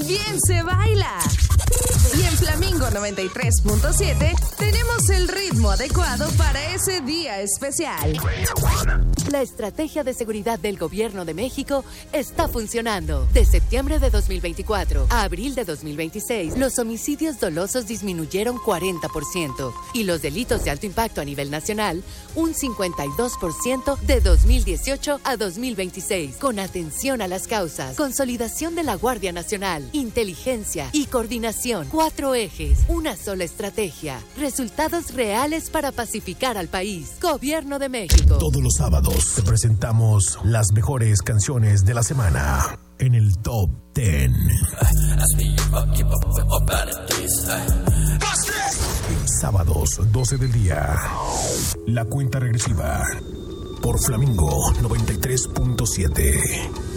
bien se baila. Y en Flamingo 93.7 tenemos el ritmo adecuado para ese día especial. La estrategia de seguridad del Gobierno de México está funcionando. De septiembre de 2024 a abril de 2026, los homicidios dolosos disminuyeron 40% y los delitos de alto impacto a nivel nacional un 52% de 2018 a 2026. Con atención a las causas, consolidación de la Guardia Nacional, inteligencia y coordinación. 4 ejes, una sola estrategia. Resultados reales para pacificar al país. Gobierno de México. Todos los sábados te presentamos las mejores canciones de la semana en el Top 10. Sábados, 12 del día. La cuenta regresiva por Flamingo 93.7.